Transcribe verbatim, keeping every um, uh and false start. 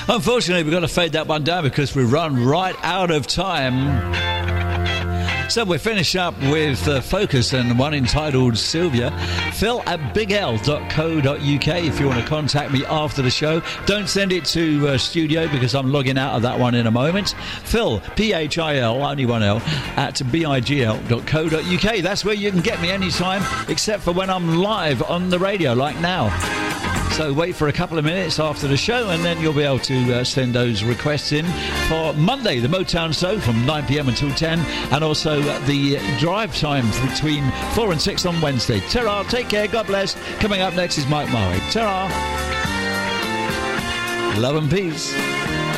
Unfortunately, we've got to fade that one down because we've run right out of time. So we'll finish up with uh, Focus and one entitled Sylvia. Phil at big l dot co dot u k if you want to contact me after the show. Don't send it to uh, studio because I'm logging out of that one in a moment. Phil, P H I L, only one L, at bigl dot co dot u k. That's where you can get me anytime except for when I'm live on the radio like now. So wait for a couple of minutes after the show and then you'll be able to uh, send those requests in for Monday, the Motown Show from nine p.m. until ten, and also uh, the drive time between four and six on Wednesday. Ta-ra, take care, God bless. Coming up next is Mike Murray. Ta-ra. Love and peace.